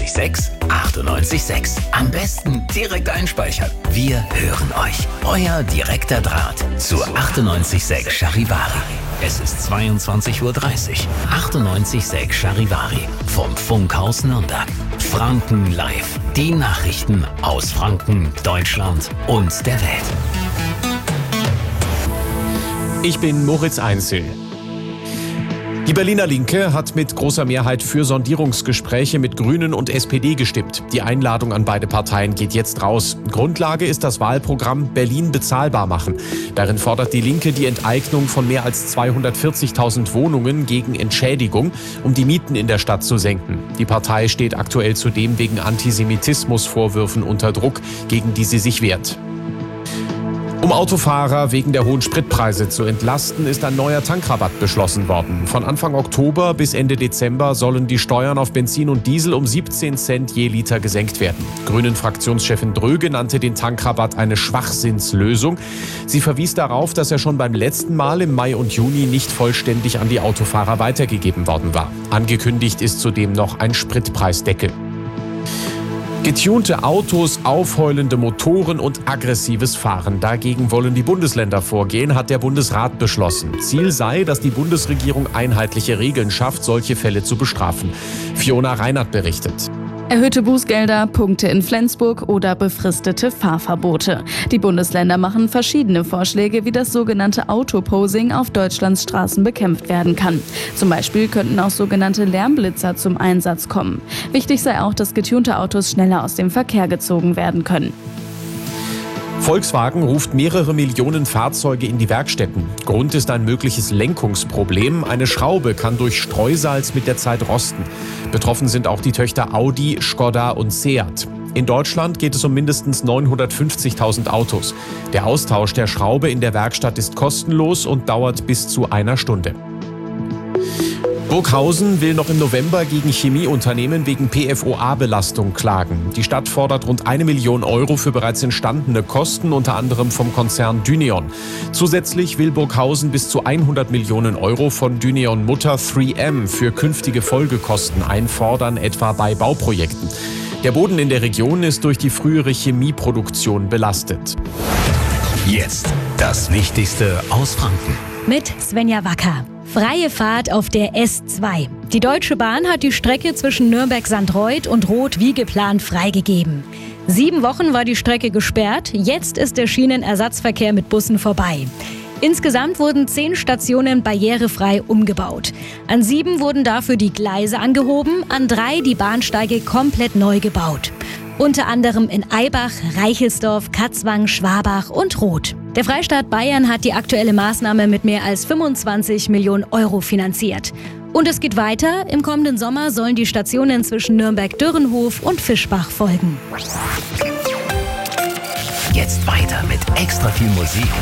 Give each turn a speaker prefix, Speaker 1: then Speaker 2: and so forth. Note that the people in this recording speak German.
Speaker 1: 98.6 98.6. Am besten direkt einspeichern. Wir hören euch. Euer direkter Draht zur 98.6 Charivari. Es ist 22:30 Uhr. 98.6 Charivari vom Funkhaus Nürnberg. Franken live. Die Nachrichten aus Franken, Deutschland und der Welt.
Speaker 2: Ich bin Moritz Einzel. Die Berliner Linke hat mit großer Mehrheit für Sondierungsgespräche mit Grünen und SPD gestimmt. Die Einladung an beide Parteien geht jetzt raus. Grundlage ist das Wahlprogramm Berlin bezahlbar machen. Darin fordert die Linke die Enteignung von mehr als 240.000 Wohnungen gegen Entschädigung, um die Mieten in der Stadt zu senken. Die Partei steht aktuell zudem wegen Antisemitismusvorwürfen unter Druck, gegen die sie sich wehrt. Um Autofahrer wegen der hohen Spritpreise zu entlasten, ist ein neuer Tankrabatt beschlossen worden. Von Anfang Oktober bis Ende Dezember sollen die Steuern auf Benzin und Diesel um 17 Cent je Liter gesenkt werden. Grünen-Fraktionschefin Dröge nannte den Tankrabatt eine Schwachsinnslösung. Sie verwies darauf, dass er schon beim letzten Mal im Mai und Juni nicht vollständig an die Autofahrer weitergegeben worden war. Angekündigt ist zudem noch ein Spritpreisdeckel. Getunte Autos, aufheulende Motoren und aggressives Fahren. Dagegen wollen die Bundesländer vorgehen, hat der Bundesrat beschlossen. Ziel sei, dass die Bundesregierung einheitliche Regeln schafft, solche Fälle zu bestrafen. Fiona Reinert berichtet.
Speaker 3: Erhöhte Bußgelder, Punkte in Flensburg oder befristete Fahrverbote. Die Bundesländer machen verschiedene Vorschläge, wie das sogenannte Autoposing auf Deutschlands Straßen bekämpft werden kann. Zum Beispiel könnten auch sogenannte Lärmblitzer zum Einsatz kommen. Wichtig sei auch, dass getunte Autos schneller aus dem Verkehr gezogen werden können.
Speaker 2: Volkswagen ruft mehrere Millionen Fahrzeuge in die Werkstätten. Grund ist ein mögliches Lenkungsproblem. Eine Schraube kann durch Streusalz mit der Zeit rosten. Betroffen sind auch die Töchter Audi, Skoda und Seat. In Deutschland geht es um mindestens 950.000 Autos. Der Austausch der Schraube in der Werkstatt ist kostenlos und dauert bis zu einer Stunde. Burghausen will noch im November gegen Chemieunternehmen wegen PFOA-Belastung klagen. Die Stadt fordert rund 1 Million Euro für bereits entstandene Kosten, unter anderem vom Konzern Dyneon. Zusätzlich will Burghausen bis zu 100 Millionen Euro von Dyneon Mutter 3M für künftige Folgekosten einfordern, etwa bei Bauprojekten. Der Boden in der Region ist durch die frühere Chemieproduktion belastet.
Speaker 1: Jetzt das Wichtigste aus Franken.
Speaker 4: Mit Svenja Wacker. Freie Fahrt auf der S2. Die Deutsche Bahn hat die Strecke zwischen Nürnberg-Sandreuth und Roth wie geplant freigegeben. 7 Wochen war die Strecke gesperrt, jetzt ist der Schienenersatzverkehr mit Bussen vorbei. Insgesamt wurden 10 Stationen barrierefrei umgebaut. An 7 wurden dafür die Gleise angehoben, an 3 die Bahnsteige komplett neu gebaut. Unter anderem in Eibach, Reichelsdorf, Katzwang, Schwabach und Roth. Der Freistaat Bayern hat die aktuelle Maßnahme mit mehr als 25 Millionen Euro finanziert. Und es geht weiter. Im kommenden Sommer sollen die Stationen zwischen Nürnberg-Dürrenhof und Fischbach folgen.
Speaker 1: Jetzt weiter mit extra viel Musik